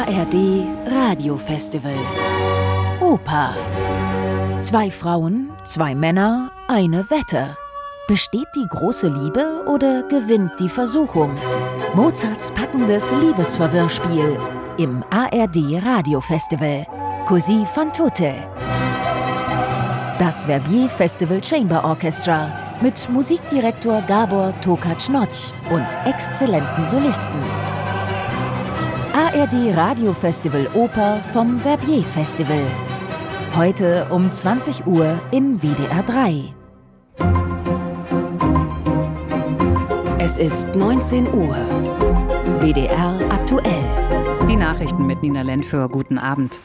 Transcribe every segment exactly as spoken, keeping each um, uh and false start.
A R D Radiofestival Oper. Zwei Frauen, zwei Männer, eine Wette. Besteht die große Liebe oder gewinnt die Versuchung? Mozarts packendes Liebesverwirrspiel im A R D Radiofestival. Così fan tutte. Das Verbier Festival Chamber Orchestra mit Musikdirektor Gabor Tokac-Notch und exzellenten Solisten. A R D Radiofestival Oper vom Verbier Festival. Heute um zwanzig Uhr in W D R drei. Es ist neunzehn Uhr. W D R aktuell. Die Nachrichten mit Nina Lenfür. Guten Abend.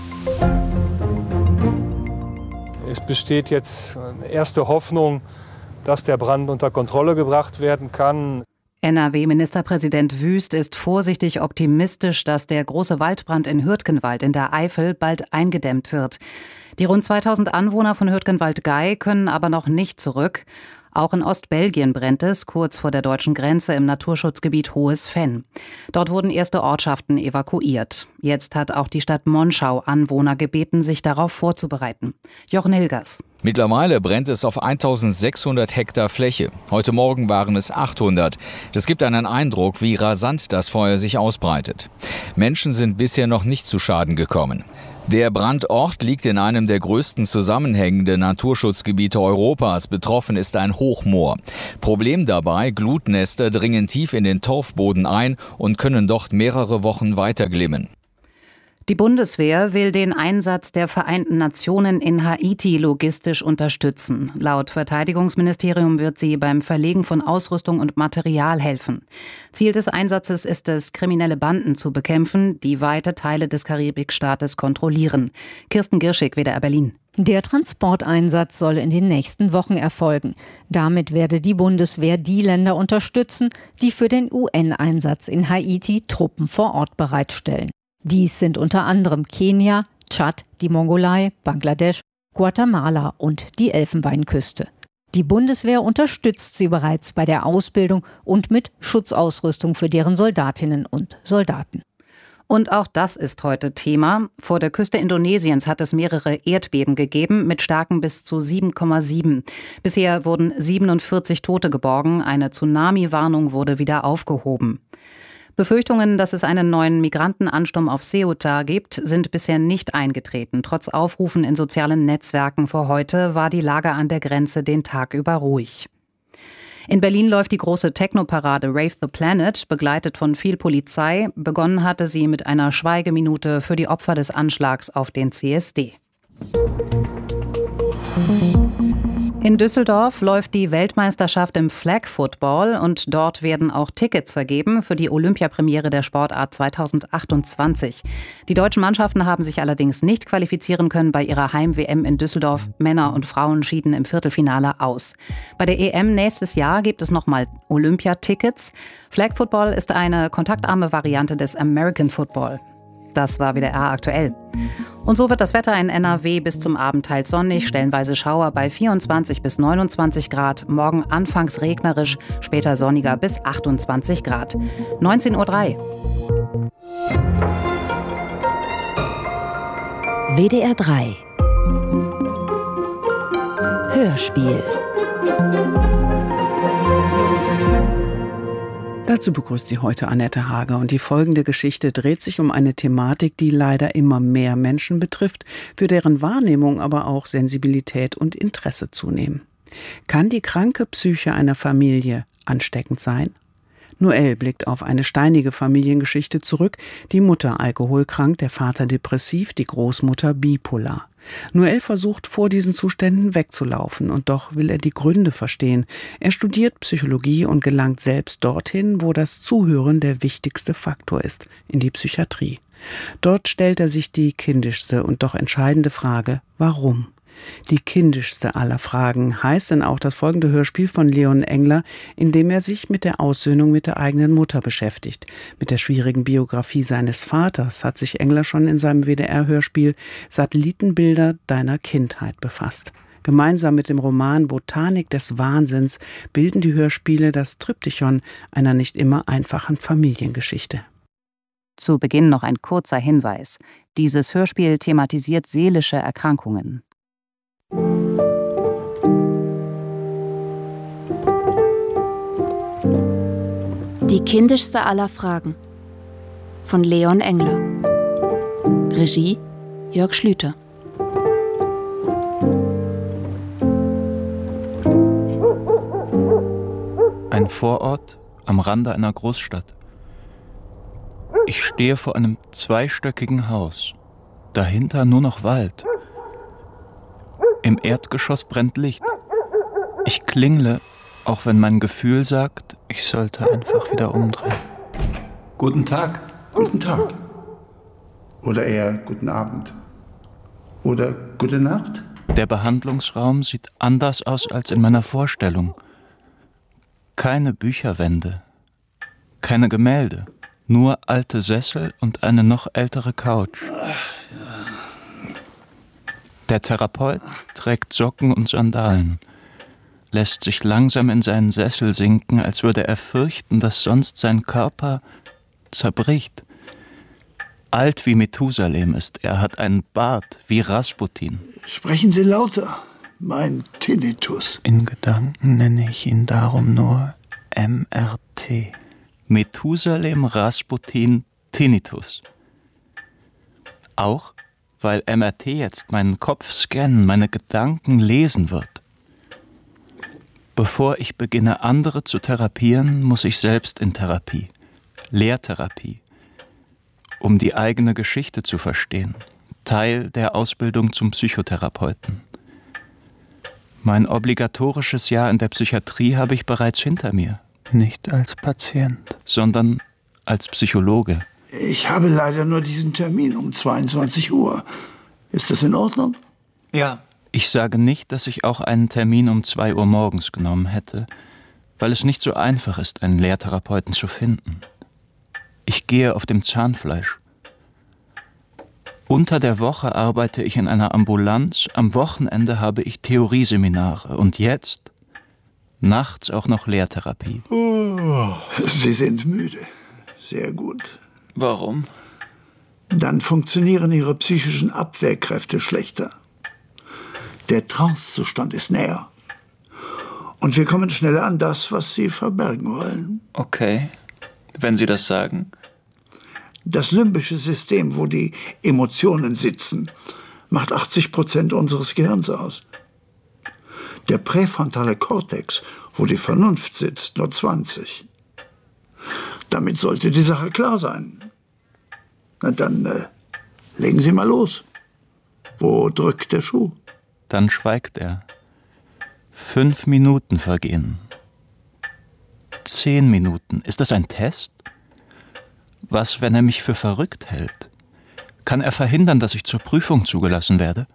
Es besteht jetzt erste Hoffnung, dass der Brand unter Kontrolle gebracht werden kann. N R W-Ministerpräsident Wüst ist vorsichtig optimistisch, dass der große Waldbrand in Hürtgenwald in der Eifel bald eingedämmt wird. Die rund zweitausend Anwohner von Hürtgenwald-Gei können aber noch nicht zurück. Auch in Ostbelgien brennt es, kurz vor der deutschen Grenze im Naturschutzgebiet Hohes Venn. Dort wurden erste Ortschaften evakuiert. Jetzt hat auch die Stadt Monschau Anwohner gebeten, sich darauf vorzubereiten. Jochen Hilgers. Mittlerweile brennt es auf eintausendsechshundert Hektar Fläche. Heute Morgen waren es achthundert. Das gibt einen Eindruck, wie rasant das Feuer sich ausbreitet. Menschen sind bisher noch nicht zu Schaden gekommen. Der Brandort liegt in einem der größten zusammenhängenden Naturschutzgebiete Europas. Betroffen ist ein Hochmoor. Problem dabei, Glutnester dringen tief in den Torfboden ein und können dort mehrere Wochen weiter glimmen. Die Bundeswehr will den Einsatz der Vereinten Nationen in Haiti logistisch unterstützen. Laut Verteidigungsministerium wird sie beim Verlegen von Ausrüstung und Material helfen. Ziel des Einsatzes ist es, kriminelle Banden zu bekämpfen, die weite Teile des Karibikstaates kontrollieren. Kirsten Girschig, W D R Berlin. Der Transporteinsatz soll in den nächsten Wochen erfolgen. Damit werde die Bundeswehr die Länder unterstützen, die für den U N-Einsatz in Haiti Truppen vor Ort bereitstellen. Dies sind unter anderem Kenia, Tschad, die Mongolei, Bangladesch, Guatemala und die Elfenbeinküste. Die Bundeswehr unterstützt sie bereits bei der Ausbildung und mit Schutzausrüstung für deren Soldatinnen und Soldaten. Und auch das ist heute Thema. Vor der Küste Indonesiens hat es mehrere Erdbeben gegeben mit Stärken bis zu sieben Komma sieben. Bisher wurden siebenundvierzig Tote geborgen. Eine Tsunami-Warnung wurde wieder aufgehoben. Befürchtungen, dass es einen neuen Migrantenansturm auf Ceuta gibt, sind bisher nicht eingetreten. Trotz Aufrufen in sozialen Netzwerken vor heute war die Lage an der Grenze den Tag über ruhig. In Berlin läuft die große Techno-Parade Rave the Planet, begleitet von viel Polizei. Begonnen hatte sie mit einer Schweigeminute für die Opfer des Anschlags auf den C S D. In Düsseldorf läuft die Weltmeisterschaft im Flag Football und dort werden auch Tickets vergeben für die Olympiapremiere der Sportart zweitausendachtundzwanzig. Die deutschen Mannschaften haben sich allerdings nicht qualifizieren können bei ihrer Heim-W M in Düsseldorf. Männer und Frauen schieden im Viertelfinale aus. Bei der E M nächstes Jahr gibt es nochmal Olympiatickets. Flag Football ist eine kontaktarme Variante des American Football. Das war W D R aktuell. Und so wird das Wetter in N R W bis zum Abend teils sonnig, stellenweise Schauer bei vierundzwanzig bis neunundzwanzig Grad. Morgen anfangs regnerisch, später sonniger bis achtundzwanzig Grad. neunzehn Uhr drei. W D R drei. Hörspiel. Dazu begrüßt sie heute Annette Hager und die folgende Geschichte dreht sich um eine Thematik, die leider immer mehr Menschen betrifft, für deren Wahrnehmung aber auch Sensibilität und Interesse zunehmen. Kann die kranke Psyche einer Familie ansteckend sein? Noel blickt auf eine steinige Familiengeschichte zurück, die Mutter alkoholkrank, der Vater depressiv, die Großmutter bipolar. Noel versucht vor diesen Zuständen wegzulaufen und doch will er die Gründe verstehen. Er studiert Psychologie und gelangt selbst dorthin, wo das Zuhören der wichtigste Faktor ist, in die Psychiatrie. Dort stellt er sich die kindischste und doch entscheidende Frage, warum? Die kindischste aller Fragen heißt dann auch das folgende Hörspiel von Leon Engler, in dem er sich mit der Aussöhnung mit der eigenen Mutter beschäftigt. Mit der schwierigen Biografie seines Vaters hat sich Engler schon in seinem W D R-Hörspiel Satellitenbilder deiner Kindheit befasst. Gemeinsam mit dem Roman Botanik des Wahnsinns bilden die Hörspiele das Triptychon einer nicht immer einfachen Familiengeschichte. Zu Beginn noch ein kurzer Hinweis. Dieses Hörspiel thematisiert seelische Erkrankungen. Die kindischste aller Fragen von Leon Engler. Regie Jörg Schlüter. Ein Vorort am Rande einer Großstadt. Ich stehe vor einem zweistöckigen Haus. Dahinter nur noch Wald. Im Erdgeschoss brennt Licht. Ich klingle, auch wenn mein Gefühl sagt, ich sollte einfach wieder umdrehen. Guten Tag. Guten Tag. Oder eher guten Abend. Oder gute Nacht. Der Behandlungsraum sieht anders aus als in meiner Vorstellung. Keine Bücherwände, keine Gemälde, nur alte Sessel und eine noch ältere Couch. Der Therapeut trägt Socken und Sandalen, lässt sich langsam in seinen Sessel sinken, als würde er fürchten, dass sonst sein Körper zerbricht. Alt wie Methusalem ist er, hat einen Bart wie Rasputin. Sprechen Sie lauter, mein Tinnitus. In Gedanken nenne ich ihn darum nur M R T. Methusalem Rasputin Tinnitus. Auch, weil M R T jetzt meinen Kopf scannen, meine Gedanken lesen wird. Bevor ich beginne, andere zu therapieren, muss ich selbst in Therapie. Lehrtherapie. Um die eigene Geschichte zu verstehen. Teil der Ausbildung zum Psychotherapeuten. Mein obligatorisches Jahr in der Psychiatrie habe ich bereits hinter mir. Nicht als Patient, sondern als Psychologe. Ich habe leider nur diesen Termin um zweiundzwanzig Uhr. Ist das in Ordnung? Ja. Ich sage nicht, dass ich auch einen Termin um zwei Uhr morgens genommen hätte, weil es nicht so einfach ist, einen Lehrtherapeuten zu finden. Ich gehe auf dem Zahnfleisch. Unter der Woche arbeite ich in einer Ambulanz, am Wochenende habe ich Theorieseminare und jetzt nachts auch noch Lehrtherapie. Oh, Sie sind müde. Sehr gut. Warum? Dann funktionieren Ihre psychischen Abwehrkräfte schlechter. Der Trancezustand ist näher. Und wir kommen schneller an das, was Sie verbergen wollen. Okay, wenn Sie das sagen. Das limbische System, wo die Emotionen sitzen, macht achtzig Prozent unseres Gehirns aus. Der präfrontale Kortex, wo die Vernunft sitzt, nur zwanzig. Damit sollte die Sache klar sein. Na dann äh, legen Sie mal los. Wo drückt der Schuh? Dann schweigt er. Fünf Minuten vergehen. Zehn Minuten. Ist das ein Test? Was, wenn er mich für verrückt hält? Kann er verhindern, dass ich zur Prüfung zugelassen werde?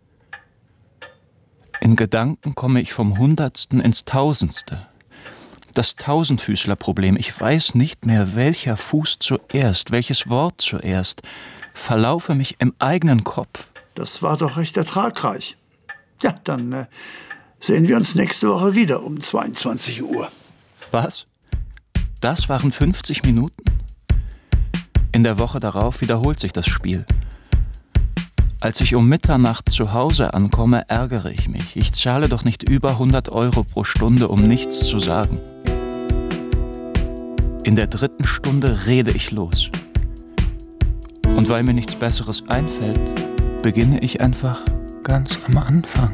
In Gedanken komme ich vom Hundertsten ins Tausendste. Das Tausendfüßlerproblem. Ich weiß nicht mehr, welcher Fuß zuerst, welches Wort zuerst. Verlaufe mich im eigenen Kopf. Das war doch recht ertragreich. Ja, dann äh, sehen wir uns nächste Woche wieder um zweiundzwanzig Uhr. Was? Das waren fünfzig Minuten? In der Woche darauf wiederholt sich das Spiel. Als ich um Mitternacht zu Hause ankomme, ärgere ich mich. Ich zahle doch nicht über hundert Euro pro Stunde, um nichts zu sagen. In der dritten Stunde rede ich los. Und weil mir nichts Besseres einfällt, beginne ich einfach ganz am Anfang.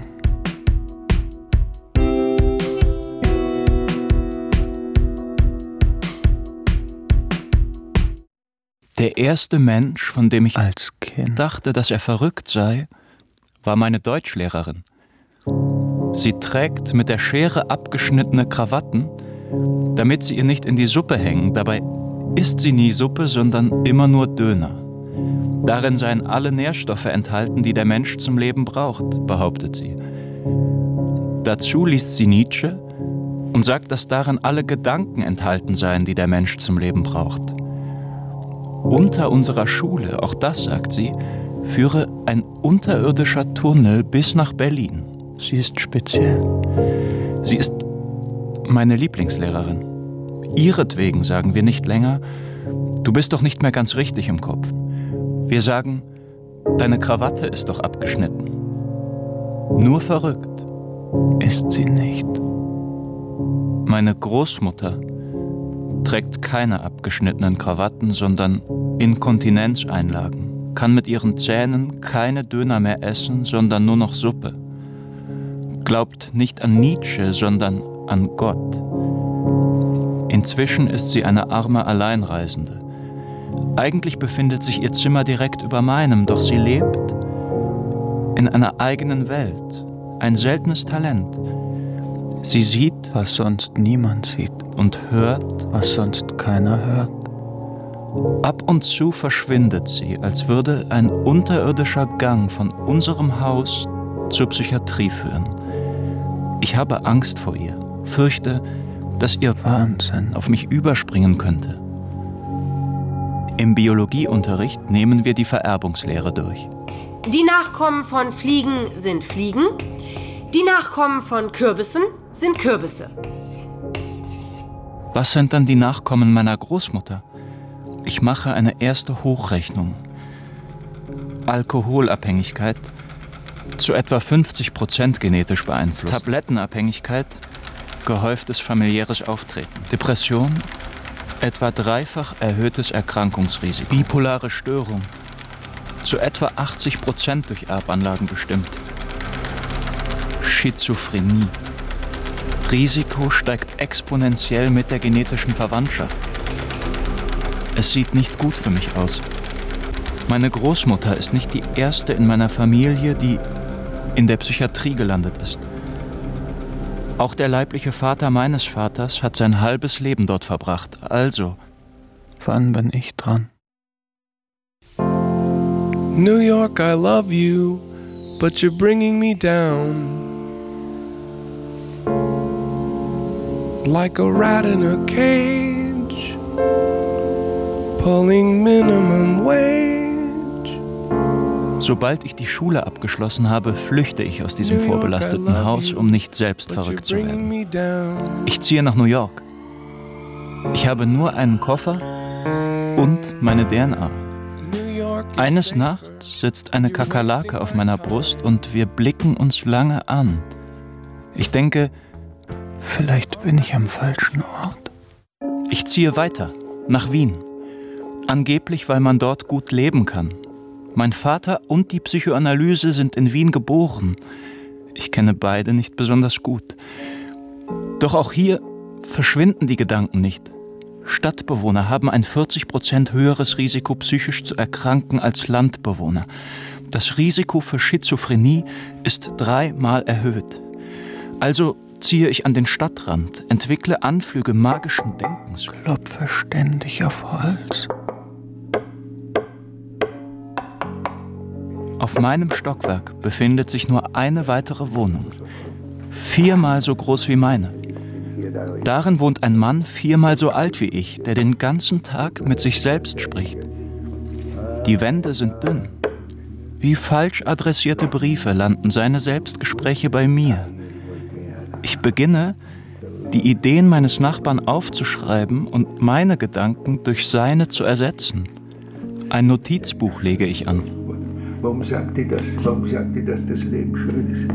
Der erste Mensch, von dem ich als Kind dachte, dass er verrückt sei, war meine Deutschlehrerin. Sie trägt mit der Schere abgeschnittene Krawatten, damit sie ihr nicht in die Suppe hängen. Dabei isst sie nie Suppe, sondern immer nur Döner. Darin seien alle Nährstoffe enthalten, die der Mensch zum Leben braucht, behauptet sie. Dazu liest sie Nietzsche und sagt, dass darin alle Gedanken enthalten seien, die der Mensch zum Leben braucht. Unter unserer Schule, auch das sagt sie, führe ein unterirdischer Tunnel bis nach Berlin. Sie ist speziell. Sie ist meine Lieblingslehrerin. Ihretwegen sagen wir nicht länger, Du bist doch nicht mehr ganz richtig im Kopf. Wir sagen, deine Krawatte ist doch abgeschnitten. Nur verrückt. Ist sie nicht. Meine Großmutter trägt keine abgeschnittenen Krawatten, sondern Inkontinenzeinlagen, kann mit ihren Zähnen keine Döner mehr essen, sondern nur noch Suppe. Glaubt nicht an Nietzsche, sondern an Gott. Inzwischen ist sie eine arme Alleinreisende. Eigentlich befindet sich ihr Zimmer direkt über meinem, doch sie lebt in einer eigenen Welt. Ein seltenes Talent. Sie sieht, was sonst niemand sieht, und hört, was sonst keiner hört. Ab und zu verschwindet sie, als würde ein unterirdischer Gang von unserem Haus zur Psychiatrie führen. Ich habe Angst vor ihr, fürchte, dass ihr Wahnsinn auf mich überspringen könnte. Im Biologieunterricht nehmen wir die Vererbungslehre durch. Die Nachkommen von Fliegen sind Fliegen. Die Nachkommen von Kürbissen sind Kürbisse. Was sind dann die Nachkommen meiner Großmutter? Ich mache eine erste Hochrechnung. Alkoholabhängigkeit, zu etwa fünfzig Prozent genetisch beeinflusst. Tablettenabhängigkeit, gehäuftes familiäres Auftreten. Depression, etwa dreifach erhöhtes Erkrankungsrisiko. Bipolare Störung, zu etwa achtzig Prozent durch Erbanlagen bestimmt. Schizophrenie. Risiko steigt exponentiell mit der genetischen Verwandtschaft. Es sieht nicht gut für mich aus. Meine Großmutter ist nicht die erste in meiner Familie, die in der Psychiatrie gelandet ist. Auch der leibliche Vater meines Vaters hat sein halbes Leben dort verbracht. Also, wann bin ich dran? New York, I love you, but you're bringing me down. Like a rat in a cage, pulling minimum wage. Sobald ich die Schule abgeschlossen habe, flüchte ich aus diesem vorbelasteten Haus, um nicht selbst verrückt zu werden. Ich ziehe nach New York. Ich habe nur einen Koffer und meine D N A. Eines Nachts sitzt eine Kakerlake auf meiner Brust und wir blicken uns lange an. Ich denke, vielleicht bin ich am falschen Ort. Ich ziehe weiter, nach Wien. Angeblich, weil man dort gut leben kann. Mein Vater und die Psychoanalyse sind in Wien geboren. Ich kenne beide nicht besonders gut. Doch auch hier verschwinden die Gedanken nicht. Stadtbewohner haben ein vierzig Prozent höheres Risiko, psychisch zu erkranken als Landbewohner. Das Risiko für Schizophrenie ist dreimal erhöht. Also ziehe ich an den Stadtrand, entwickle Anflüge magischen Denkens. Klopfe ständig auf Holz. Auf meinem Stockwerk befindet sich nur eine weitere Wohnung. Viermal so groß wie meine. Darin wohnt ein Mann viermal so alt wie ich, der den ganzen Tag mit sich selbst spricht. Die Wände sind dünn. Wie falsch adressierte Briefe landen seine Selbstgespräche bei mir. Ich beginne, die Ideen meines Nachbarn aufzuschreiben und meine Gedanken durch seine zu ersetzen. Ein Notizbuch lege ich an. Warum sagt die das? Warum sagt die, dass das Leben schön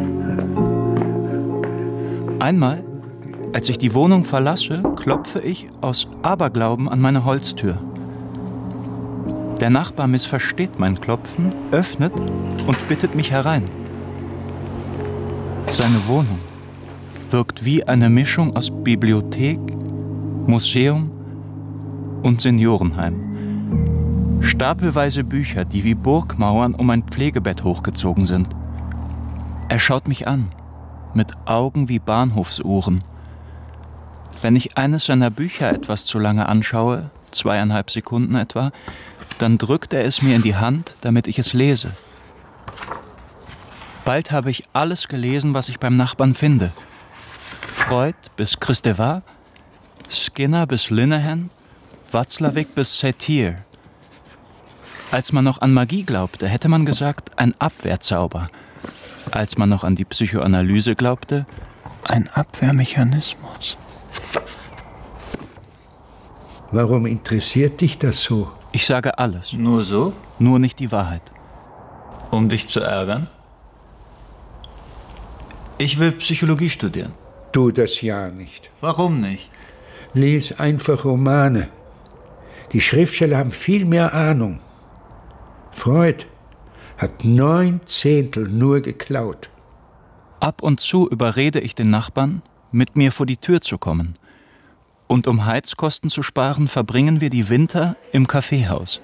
ist? Einmal, als ich die Wohnung verlasse, klopfe ich aus Aberglauben an meine Holztür. Der Nachbar missversteht mein Klopfen, öffnet und bittet mich herein. Seine Wohnung wirkt wie eine Mischung aus Bibliothek, Museum und Seniorenheim. Stapelweise Bücher, die wie Burgmauern um ein Pflegebett hochgezogen sind. Er schaut mich an, mit Augen wie Bahnhofsuhren. Wenn ich eines seiner Bücher etwas zu lange anschaue, zweieinhalb Sekunden etwa, dann drückt er es mir in die Hand, damit ich es lese. Bald habe ich alles gelesen, was ich beim Nachbarn finde. Freud bis Kristeva, Skinner bis Linehan, Watzlawick bis Satir. Als man noch an Magie glaubte, hätte man gesagt, ein Abwehrzauber. Als man noch an die Psychoanalyse glaubte, ein Abwehrmechanismus. Warum interessiert dich das so? Ich sage alles. Nur so? Nur nicht die Wahrheit. Um dich zu ärgern? Ich will Psychologie studieren. Tu das ja nicht. Warum nicht? Lies einfach Romane. Die Schriftsteller haben viel mehr Ahnung. Freud hat neun Zehntel nur geklaut. Ab und zu überrede ich den Nachbarn, mit mir vor die Tür zu kommen. Und um Heizkosten zu sparen, verbringen wir die Winter im Kaffeehaus.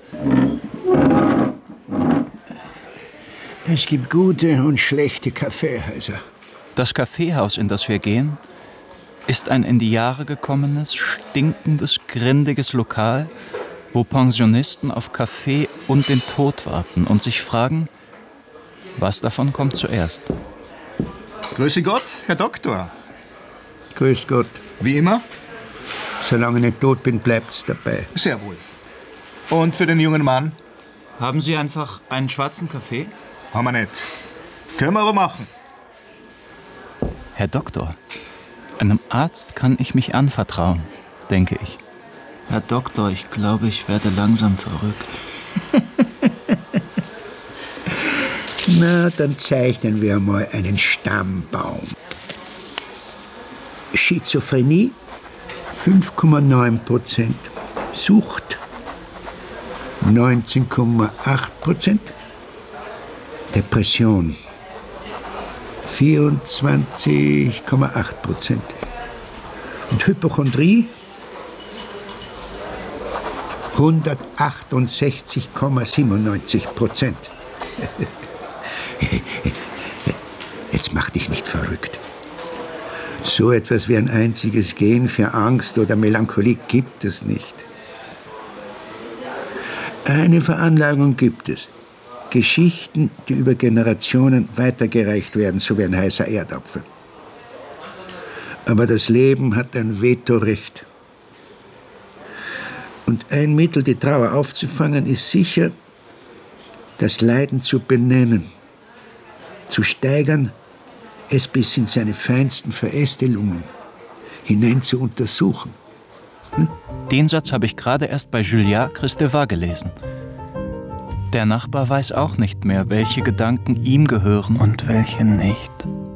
Es gibt gute und schlechte Kaffeehäuser. Das Kaffeehaus, in das wir gehen, ist ein in die Jahre gekommenes, stinkendes, grindiges Lokal, wo Pensionisten auf Kaffee und den Tod warten und sich fragen, was davon kommt zuerst. Grüße Gott, Herr Doktor. Grüß Gott. Wie immer? Solange ich nicht tot bin, bleibt's dabei. Sehr wohl. Und für den jungen Mann? Haben Sie einfach einen schwarzen Kaffee? Haben wir nicht. Können wir aber machen. Herr Doktor, einem Arzt kann ich mich anvertrauen, denke ich. Herr Doktor, ich glaube, ich werde langsam verrückt. Na, dann zeichnen wir mal einen Stammbaum. Schizophrenie fünf Komma neun Prozent, Sucht neunzehn Komma acht Prozent, Depression vierundzwanzig Komma acht Prozent und Hypochondrie hundertachtundsechzig Komma siebenundneunzig Prozent. Jetzt mach dich nicht verrückt. So etwas wie ein einziges Gen für Angst oder Melancholie gibt es nicht. Eine Veranlagung gibt es. Geschichten, die über Generationen weitergereicht werden, so wie ein heißer Erdapfel. Aber das Leben hat ein Vetorecht. Und ein Mittel, die Trauer aufzufangen, ist sicher, das Leiden zu benennen, zu steigern, es bis in seine feinsten Verästelungen hinein zu untersuchen. Hm? Den Satz habe ich gerade erst bei Julia Kristeva gelesen. Der Nachbar weiß auch nicht mehr, welche Gedanken ihm gehören und welche nicht.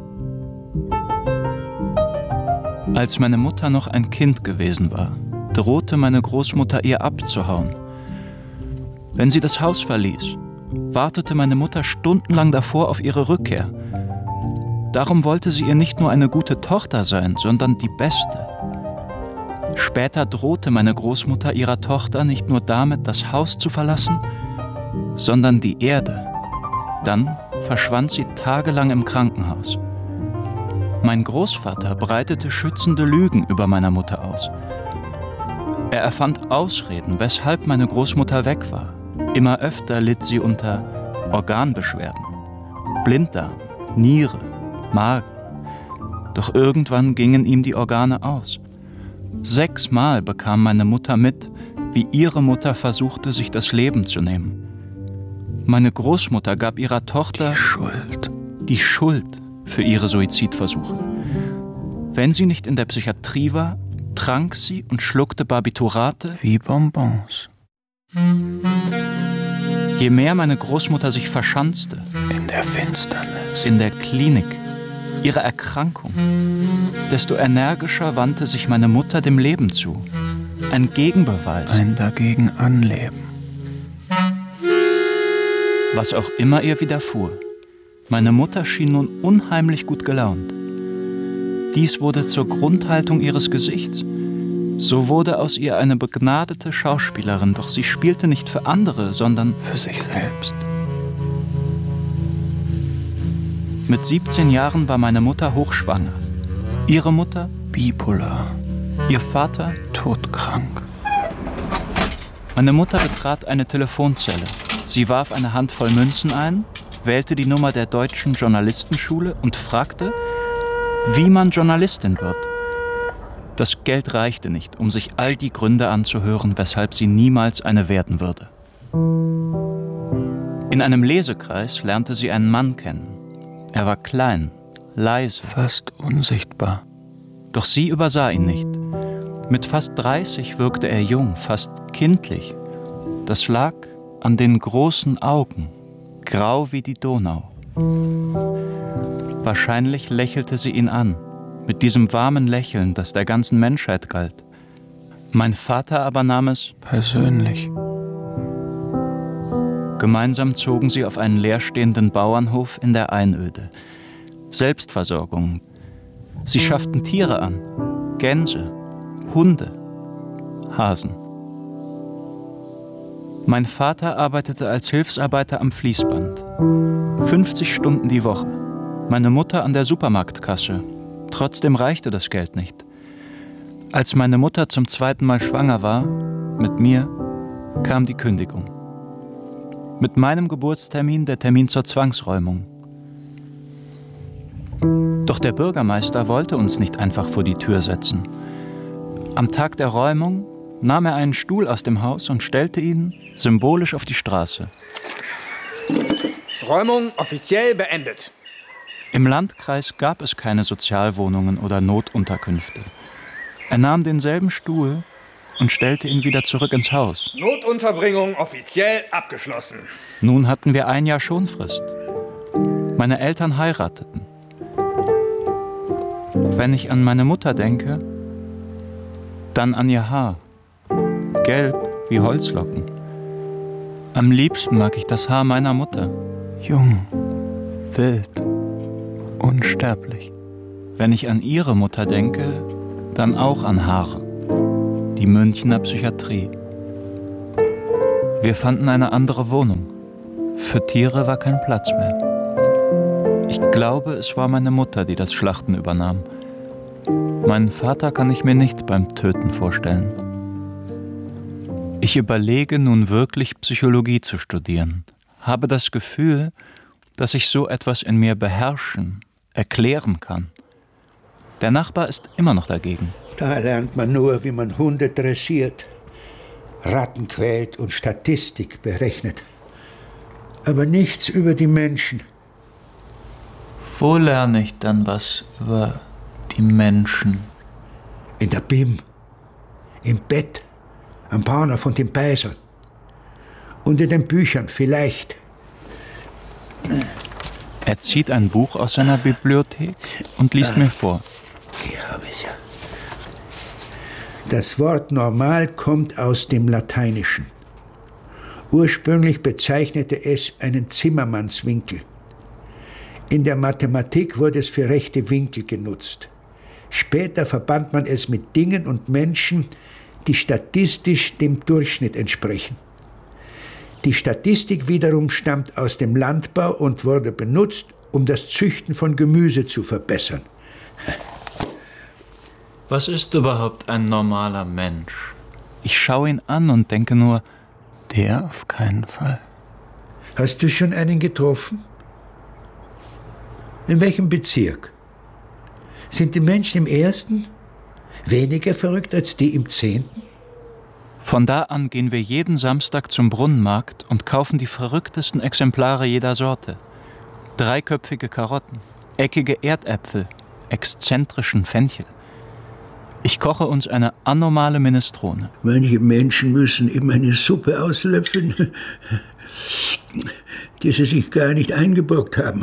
Als meine Mutter noch ein Kind gewesen war, drohte meine Großmutter ihr abzuhauen. Wenn sie das Haus verließ, wartete meine Mutter stundenlang davor auf ihre Rückkehr. Darum wollte sie ihr nicht nur eine gute Tochter sein, sondern die beste. Später drohte meine Großmutter ihrer Tochter nicht nur damit, das Haus zu verlassen, sondern die Erde. Dann verschwand sie tagelang im Krankenhaus. Mein Großvater breitete schützende Lügen über meiner Mutter aus. Er erfand Ausreden, weshalb meine Großmutter weg war. Immer öfter litt sie unter Organbeschwerden, Blinddarm, Niere, Magen. Doch irgendwann gingen ihm die Organe aus. Sechsmal bekam meine Mutter mit, wie ihre Mutter versuchte, sich das Leben zu nehmen. Meine Großmutter gab ihrer Tochter die Schuld, die Schuld für ihre Suizidversuche. Wenn sie nicht in der Psychiatrie war, trank sie und schluckte Barbiturate wie Bonbons. Je mehr meine Großmutter sich verschanzte, in der Finsternis, in der Klinik, ihrer Erkrankung, desto energischer wandte sich meine Mutter dem Leben zu. Ein Gegenbeweis. Ein dagegen anleben. Was auch immer ihr widerfuhr, meine Mutter schien nun unheimlich gut gelaunt. Dies wurde zur Grundhaltung ihres Gesichts. So wurde aus ihr eine begnadete Schauspielerin, doch sie spielte nicht für andere, sondern für sich selbst. Mit siebzehn Jahren war meine Mutter hochschwanger. Ihre Mutter bipolar. Ihr Vater todkrank. Meine Mutter betrat eine Telefonzelle. Sie warf eine Handvoll Münzen ein, wählte die Nummer der Deutschen Journalistenschule und fragte, wie man Journalistin wird. Das Geld reichte nicht, um sich all die Gründe anzuhören, weshalb sie niemals eine werden würde. In einem Lesekreis lernte sie einen Mann kennen. Er war klein, leise, fast unsichtbar. Doch sie übersah ihn nicht. Mit fast dreißig wirkte er jung, fast kindlich. Das lag an den großen Augen, grau wie die Donau. Wahrscheinlich lächelte sie ihn an, mit diesem warmen Lächeln, das der ganzen Menschheit galt. Mein Vater aber nahm es persönlich. Gemeinsam zogen sie auf einen leerstehenden Bauernhof in der Einöde. Selbstversorgung. Sie schafften Tiere an. Gänse, Hunde, Hasen. Mein Vater arbeitete als Hilfsarbeiter am Fließband. fünfzig Stunden die Woche. Meine Mutter an der Supermarktkasse. Trotzdem reichte das Geld nicht. Als meine Mutter zum zweiten Mal schwanger war, mit mir, kam die Kündigung. Mit meinem Geburtstermin der Termin zur Zwangsräumung. Doch der Bürgermeister wollte uns nicht einfach vor die Tür setzen. Am Tag der Räumung nahm er einen Stuhl aus dem Haus und stellte ihn symbolisch auf die Straße. Räumung offiziell beendet. Im Landkreis gab es keine Sozialwohnungen oder Notunterkünfte. Er nahm denselben Stuhl und stellte ihn wieder zurück ins Haus. Notunterbringung offiziell abgeschlossen. Nun hatten wir ein Jahr Schonfrist. Meine Eltern heirateten. Wenn ich an meine Mutter denke, dann an ihr Haar. Gelb wie Holzlocken. Am liebsten mag ich das Haar meiner Mutter. Jung, wild, unsterblich. Wenn ich an ihre Mutter denke, dann auch an Haare. Die Münchner Psychiatrie. Wir fanden eine andere Wohnung. Für Tiere war kein Platz mehr. Ich glaube, es war meine Mutter, die das Schlachten übernahm. Meinen Vater kann ich mir nicht beim Töten vorstellen. Ich überlege nun wirklich, Psychologie zu studieren. Habe das Gefühl, dass ich so etwas in mir beherrschen, erklären kann. Der Nachbar ist immer noch dagegen. Da lernt man nur, wie man Hunde dressiert, Ratten quält und Statistik berechnet. Aber nichts über die Menschen. Wo lerne ich dann was über die Menschen? In der B I M, im Bett, am Bahnhof und im Beisel. Und in den Büchern vielleicht. Er zieht ein Buch aus seiner Bibliothek und liest ah, mir vor. Hier habe ich ja. Das Wort normal kommt aus dem Lateinischen. Ursprünglich bezeichnete es einen Zimmermannswinkel. In der Mathematik wurde es für rechte Winkel genutzt. Später verband man es mit Dingen und Menschen, die statistisch dem Durchschnitt entsprechen. Die Statistik wiederum stammt aus dem Landbau und wurde benutzt, um das Züchten von Gemüse zu verbessern. Was ist überhaupt ein normaler Mensch? Ich schaue ihn an und denke nur, der auf keinen Fall. Hast du schon einen getroffen? In welchem Bezirk? Sind die Menschen im ersten weniger verrückt als die im zehnten? Von da an gehen wir jeden Samstag zum Brunnenmarkt und kaufen die verrücktesten Exemplare jeder Sorte. Dreiköpfige Karotten, eckige Erdäpfel, exzentrischen Fenchel. Ich koche uns eine anormale Minestrone. Manche Menschen müssen eben eine Suppe auslöffeln, die sie sich gar nicht eingebrockt haben.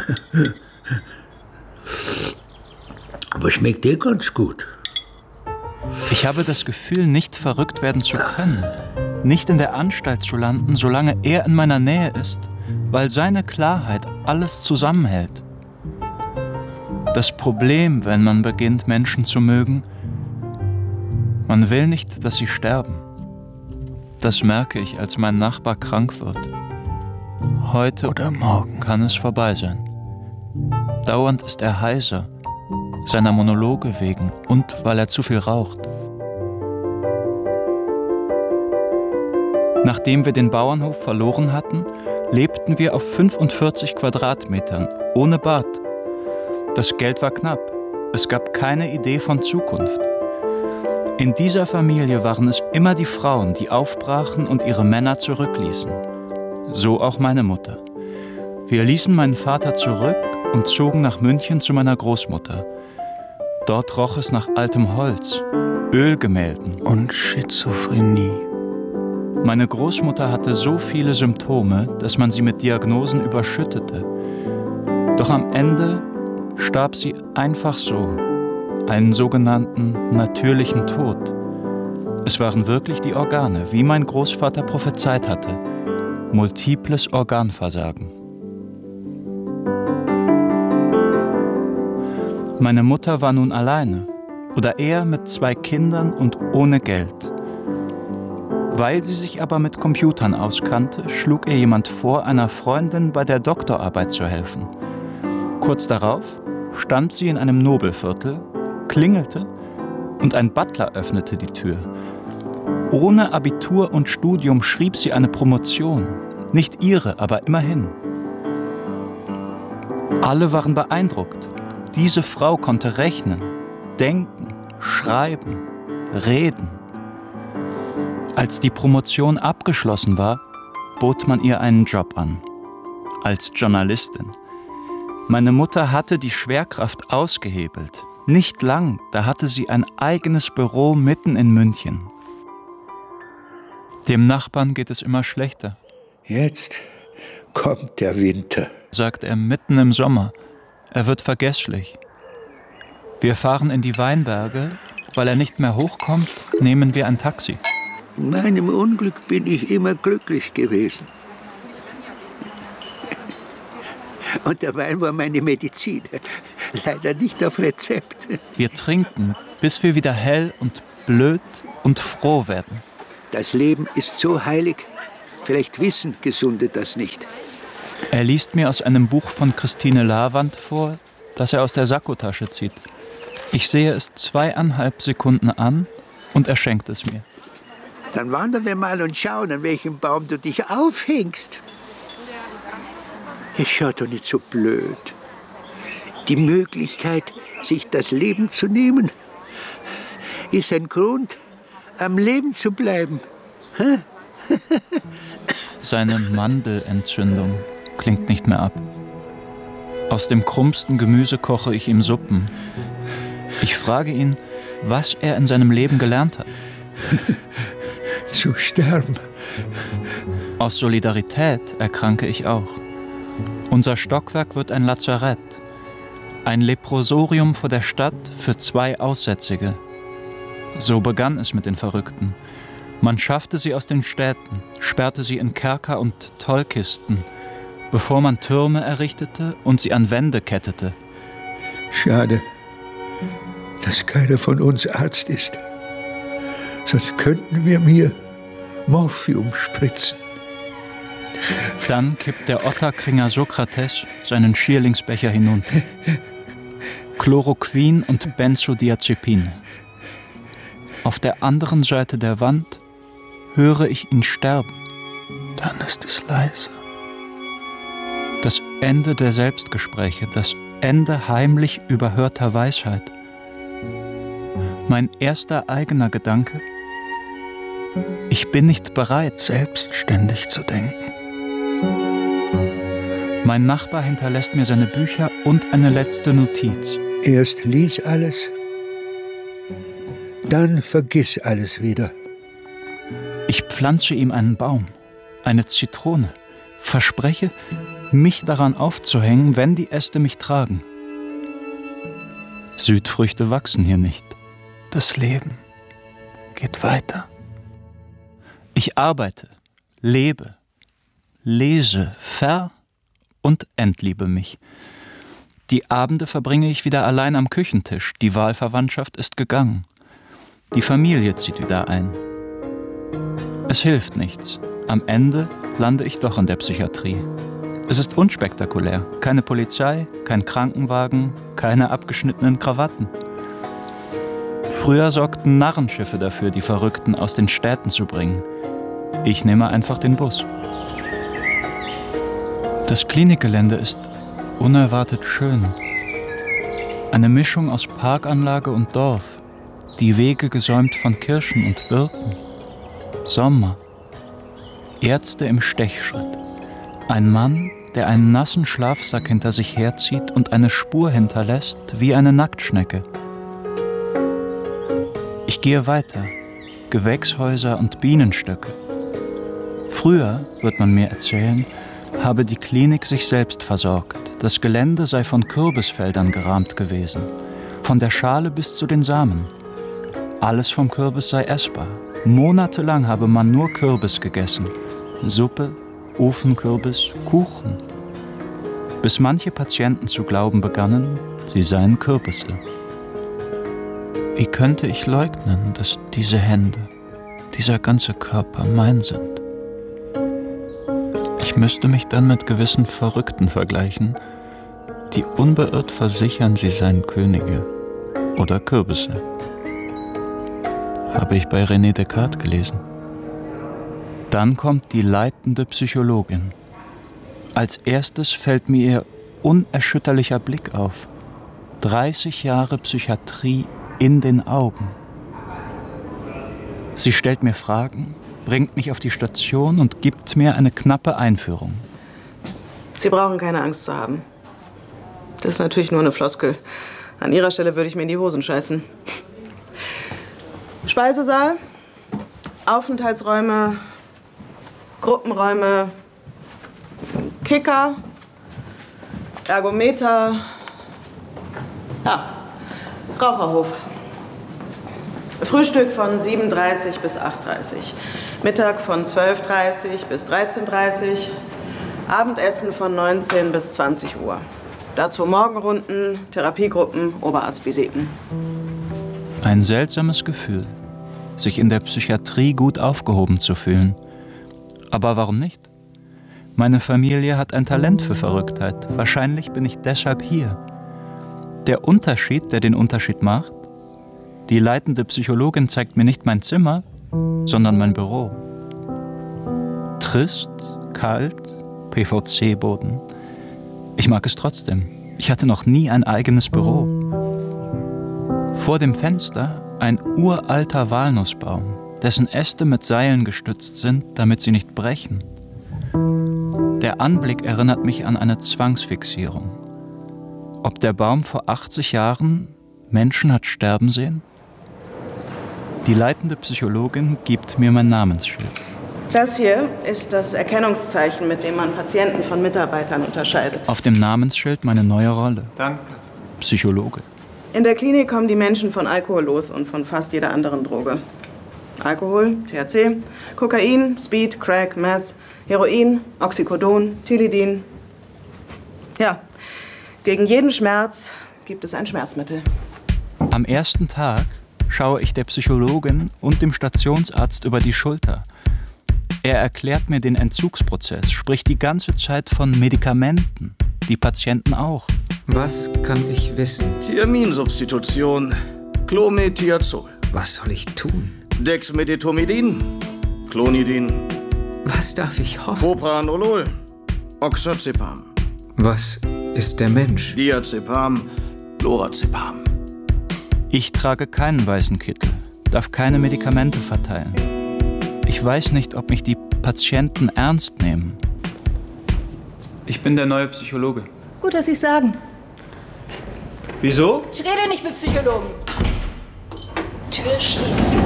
Aber schmeckt eh ganz gut. Ich habe das Gefühl, nicht verrückt werden zu können. Nicht in der Anstalt zu landen, solange er in meiner Nähe ist, weil seine Klarheit alles zusammenhält. Das Problem, wenn man beginnt, Menschen zu mögen, man will nicht, dass sie sterben. Das merke ich, als mein Nachbar krank wird. Heute oder morgen kann es vorbei sein. Dauernd ist er heiser, seiner Monologe wegen und weil er zu viel raucht. Nachdem wir den Bauernhof verloren hatten, lebten wir auf fünfundvierzig Quadratmetern, ohne Bad. Das Geld war knapp. Es gab keine Idee von Zukunft. In dieser Familie waren es immer die Frauen, die aufbrachen und ihre Männer zurückließen. So auch meine Mutter. Wir ließen meinen Vater zurück und zogen nach München zu meiner Großmutter. Dort roch es nach altem Holz, Ölgemälden und Schizophrenie. Meine Großmutter hatte so viele Symptome, dass man sie mit Diagnosen überschüttete. Doch am Ende starb sie einfach so, einen sogenannten natürlichen Tod. Es waren wirklich die Organe, wie mein Großvater prophezeit hatte. Multiples Organversagen. Meine Mutter war nun alleine, oder eher mit zwei Kindern und ohne Geld. Weil sie sich aber mit Computern auskannte, schlug ihr jemand vor, einer Freundin bei der Doktorarbeit zu helfen. Kurz darauf stand sie in einem Nobelviertel, klingelte und ein Butler öffnete die Tür. Ohne Abitur und Studium schrieb sie eine Promotion. Nicht ihre, aber immerhin. Alle waren beeindruckt. Diese Frau konnte rechnen, denken, schreiben, reden. Als die Promotion abgeschlossen war, bot man ihr einen Job an. Als Journalistin. Meine Mutter hatte die Schwerkraft ausgehebelt. Nicht lang, da hatte sie ein eigenes Büro mitten in München. Dem Nachbarn geht es immer schlechter. Jetzt kommt der Winter, sagt er mitten im Sommer. Er wird vergesslich. Wir fahren in die Weinberge. Weil er nicht mehr hochkommt, nehmen wir ein Taxi. In meinem Unglück bin ich immer glücklich gewesen. Und der Wein war meine Medizin. Leider nicht auf Rezept. Wir trinken, bis wir wieder hell und blöd und froh werden. Das Leben ist so heilig. Vielleicht wissen Gesunde das nicht. Er liest mir aus einem Buch von Christine Lavand vor, das er aus der Sakkotasche zieht. Ich sehe es zweieinhalb Sekunden an und er schenkt es mir. Dann wandern wir mal und schauen, an welchem Baum du dich aufhängst. Es schaut doch nicht so blöd. Die Möglichkeit, sich das Leben zu nehmen, ist ein Grund, am Leben zu bleiben. Seine Mandelentzündung klingt nicht mehr ab. Aus dem krummsten Gemüse koche ich ihm Suppen. Ich frage ihn, was er in seinem Leben gelernt hat. Zu sterben. Aus Solidarität erkranke ich auch. Unser Stockwerk wird ein Lazarett. Ein Leprosorium vor der Stadt für zwei Aussätzige. So begann es mit den Verrückten. Man schaffte sie aus den Städten, sperrte sie in Kerker und Tollkisten, bevor man Türme errichtete und sie an Wände kettete. Schade, dass keiner von uns Arzt ist. Sonst könnten wir mir Morphium spritzen. Dann kippt der Otterkringer Sokrates seinen Schierlingsbecher hinunter. Chloroquin und Benzodiazepine. Auf der anderen Seite der Wand höre ich ihn sterben. Dann ist es leise. Das Ende der Selbstgespräche, das Ende heimlich überhörter Weisheit. Mein erster eigener Gedanke: Ich bin nicht bereit, selbstständig zu denken. Mein Nachbar hinterlässt mir seine Bücher und eine letzte Notiz. Erst lies alles, dann vergiss alles wieder. Ich pflanze ihm einen Baum, eine Zitrone, verspreche, mich daran aufzuhängen, wenn die Äste mich tragen. Südfrüchte wachsen hier nicht. Das Leben geht weiter. Ich arbeite, lebe, lese, ver- und entliebe mich. Die Abende verbringe ich wieder allein am Küchentisch. Die Wahlverwandtschaft ist gegangen. Die Familie zieht wieder ein. Es hilft nichts. Am Ende lande ich doch in der Psychiatrie. Es ist unspektakulär. Keine Polizei, kein Krankenwagen, keine abgeschnittenen Krawatten. Früher sorgten Narrenschiffe dafür, die Verrückten aus den Städten zu bringen. Ich nehme einfach den Bus. Das Klinikgelände ist unerwartet schön. Eine Mischung aus Parkanlage und Dorf. Die Wege gesäumt von Kirschen und Birken. Sommer. Ärzte im Stechschritt. Ein Mann, der einen nassen Schlafsack hinter sich herzieht und eine Spur hinterlässt wie eine Nacktschnecke. Ich gehe weiter. Gewächshäuser und Bienenstöcke. Früher, wird man mir erzählen, habe die Klinik sich selbst versorgt. Das Gelände sei von Kürbisfeldern gerahmt gewesen. Von der Schale bis zu den Samen. Alles vom Kürbis sei essbar. Monatelang habe man nur Kürbis gegessen. Suppe, Ofenkürbis, Kuchen. Bis manche Patienten zu glauben begannen, sie seien Kürbisse. Wie könnte ich leugnen, dass diese Hände, dieser ganze Körper mein sind? Ich müsste mich dann mit gewissen Verrückten vergleichen, die unbeirrt versichern, sie seien Könige oder Kürbisse. Habe ich bei René Descartes gelesen. Dann kommt die leitende Psychologin. Als erstes fällt mir ihr unerschütterlicher Blick auf. dreißig Jahre Psychiatrie in den Augen. Sie stellt mir Fragen, bringt mich auf die Station und gibt mir eine knappe Einführung. Sie brauchen keine Angst zu haben. Das ist natürlich nur eine Floskel. An Ihrer Stelle würde ich mir in die Hosen scheißen. Speisesaal, Aufenthaltsräume, Gruppenräume, Kicker, Ergometer, ja, Raucherhof. Frühstück von sieben Uhr dreißig bis acht Uhr dreißig, Mittag von zwölf Uhr dreißig bis dreizehn Uhr dreißig, Abendessen von neunzehn bis zwanzig Uhr. Dazu Morgenrunden, Therapiegruppen, Oberarztvisiten. Ein seltsames Gefühl, sich in der Psychiatrie gut aufgehoben zu fühlen. Aber warum nicht? Meine Familie hat ein Talent für Verrücktheit. Wahrscheinlich bin ich deshalb hier. Der Unterschied, der den Unterschied macht: Die leitende Psychologin zeigt mir nicht mein Zimmer, sondern mein Büro. Trist, kalt, P V C-Boden. Ich mag es trotzdem. Ich hatte noch nie ein eigenes Büro. Vor dem Fenster ein uralter Walnussbaum, dessen Äste mit Seilen gestützt sind, damit sie nicht brechen. Der Anblick erinnert mich an eine Zwangsfixierung. Ob der Baum vor achtzig Jahren Menschen hat sterben sehen? Die leitende Psychologin gibt mir mein Namensschild. Das hier ist das Erkennungszeichen, mit dem man Patienten von Mitarbeitern unterscheidet. Auf dem Namensschild meine neue Rolle. Danke. Psychologe. In der Klinik kommen die Menschen von Alkohol los und von fast jeder anderen Droge. Alkohol, T H C, Kokain, Speed, Crack, Meth, Heroin, Oxycodon, Tilidin. Ja, gegen jeden Schmerz gibt es ein Schmerzmittel. Am ersten Tag schaue ich der Psychologin und dem Stationsarzt über die Schulter. Er erklärt mir den Entzugsprozess, spricht die ganze Zeit von Medikamenten. Die Patienten auch. Was kann ich wissen? Thiaminsubstitution, Clometiazol. Was soll ich tun? Dexmedetomidin, Clonidin. Was darf ich hoffen? Propranolol, Oxazepam. Was ist der Mensch? Diazepam, Lorazepam. Ich trage keinen weißen Kittel, darf keine Medikamente verteilen. Ich weiß nicht, ob mich die Patienten ernst nehmen. Ich bin der neue Psychologe. Gut, dass Sie es sagen. Wieso? Ich rede nicht mit Psychologen. Tür schließen.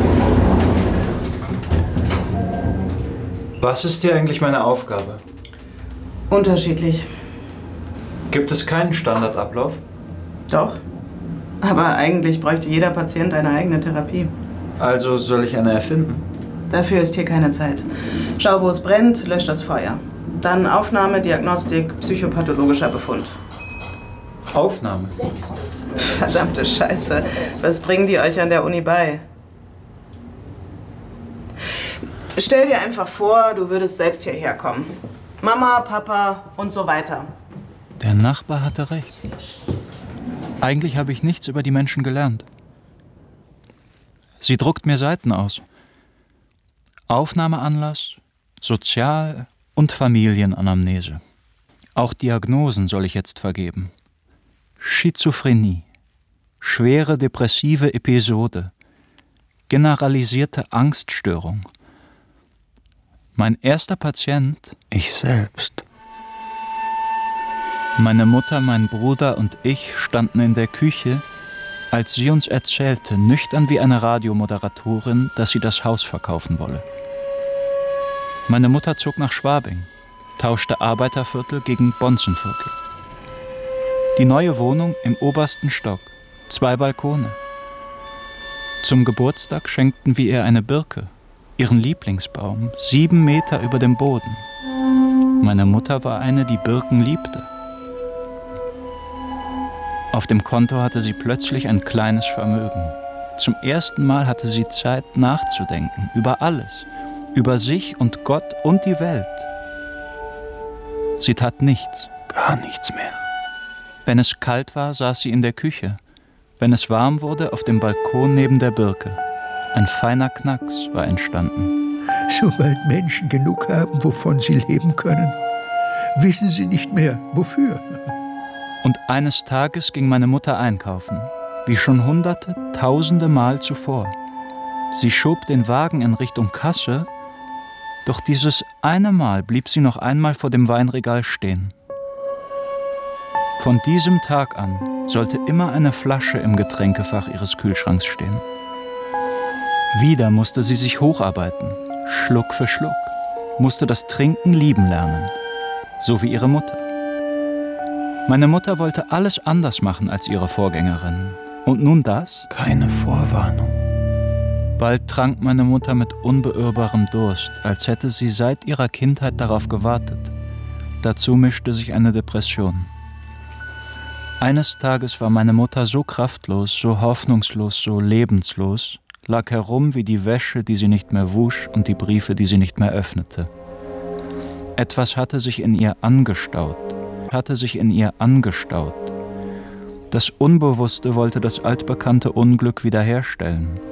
Was ist hier eigentlich meine Aufgabe? Unterschiedlich. Gibt es keinen Standardablauf? Doch. Aber eigentlich bräuchte jeder Patient eine eigene Therapie. Also soll ich eine erfinden? Dafür ist hier keine Zeit. Schau, wo es brennt, lösch das Feuer. Dann Aufnahme, Diagnostik, psychopathologischer Befund. Aufnahme? Verdammte Scheiße. Was bringen die euch an der Uni bei? Stell dir einfach vor, du würdest selbst hierher kommen. Mama, Papa und so weiter. Der Nachbar hatte recht. Eigentlich habe ich nichts über die Menschen gelernt. Sie druckt mir Seiten aus. Aufnahmeanlass, Sozial- und Familienanamnese. Auch Diagnosen soll ich jetzt vergeben. Schizophrenie, schwere depressive Episode, generalisierte Angststörung. Mein erster Patient, ich selbst. Meine Mutter, mein Bruder und ich standen in der Küche, als sie uns erzählte, nüchtern wie eine Radiomoderatorin, dass sie das Haus verkaufen wolle. Meine Mutter zog nach Schwabing, tauschte Arbeiterviertel gegen Bonzenviertel. Die neue Wohnung im obersten Stock, zwei Balkone. Zum Geburtstag schenkten wir ihr eine Birke, ihren Lieblingsbaum, sieben Meter über dem Boden. Meine Mutter war eine, die Birken liebte. Auf dem Konto hatte sie plötzlich ein kleines Vermögen. Zum ersten Mal hatte sie Zeit nachzudenken, über alles, über sich und Gott und die Welt. Sie tat nichts, gar nichts mehr. Wenn es kalt war, saß sie in der Küche. Wenn es warm wurde, auf dem Balkon neben der Birke. Ein feiner Knacks war entstanden. Sobald Menschen genug haben, wovon sie leben können, wissen sie nicht mehr, wofür. Und eines Tages ging meine Mutter einkaufen, wie schon hunderte, tausende Mal zuvor. Sie schob den Wagen in Richtung Kasse, doch dieses eine Mal blieb sie noch einmal vor dem Weinregal stehen. Von diesem Tag an sollte immer eine Flasche im Getränkefach ihres Kühlschranks stehen. Wieder musste sie sich hocharbeiten, Schluck für Schluck, musste das Trinken lieben lernen, so wie ihre Mutter. Meine Mutter wollte alles anders machen als ihre Vorgängerinnen. Und nun das? Keine Vorwarnung. Bald trank meine Mutter mit unbeirrbarem Durst, als hätte sie seit ihrer Kindheit darauf gewartet. Dazu mischte sich eine Depression. Eines Tages war meine Mutter so kraftlos, so hoffnungslos, so lebenslos, lag herum wie die Wäsche, die sie nicht mehr wusch und die Briefe, die sie nicht mehr öffnete. Etwas hatte sich in ihr angestaut, hatte sich in ihr angestaut. Das Unbewusste wollte das altbekannte Unglück wiederherstellen,